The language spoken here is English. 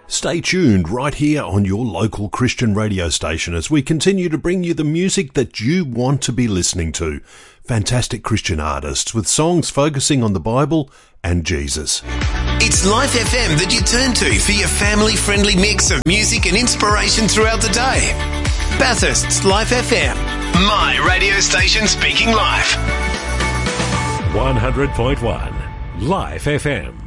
Stay tuned right here on your local Christian radio station as we continue to bring you the music that you want to be listening to. Fantastic Christian artists with songs focusing on the Bible and Jesus. It's Life FM that you turn to for your family-friendly mix of music and inspiration throughout the day. Bathurst's Life FM, my radio station speaking life. 100.1 Life FM.